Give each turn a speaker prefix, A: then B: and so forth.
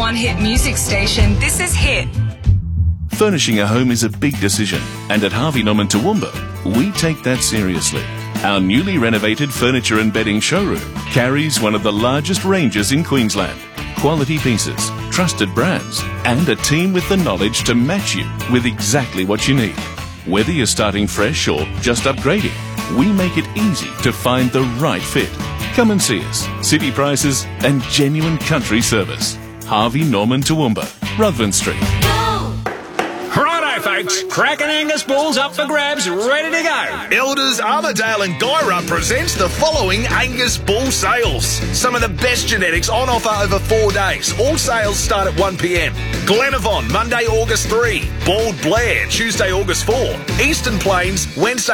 A: one hit music station, this is Hit.
B: Furnishing a home is a big decision, and at Harvey Norman Toowoomba, we take that seriously. Our newly renovated furniture and bedding showroom carries one of the largest ranges in Queensland. Quality pieces, trusted brands, and a team with the knowledge to match you with exactly what you need. Whether you're starting fresh or just upgrading, we make it easy to find the right fit. Come and see us. City prices and genuine country service. Harvey Norman Toowoomba, Ruthven Street.
C: Righto, folks. Kraken Angus bulls up for grabs, ready to go.
D: Elders Armidale and Gyra presents the following Angus bull sales. Some of the best genetics on offer over 4 days. All sales start at 1 p.m. Glenavon, Monday, August 3. Bald Blair, Tuesday, August 4. Eastern Plains, Wednesday,